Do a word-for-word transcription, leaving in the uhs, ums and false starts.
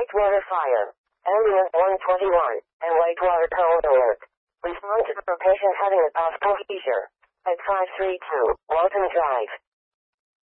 Whitewater fire. Ambulance one twenty-one, and Whitewater code alert. Respond to a patient having a possible seizure. At five three two, Walton Drive.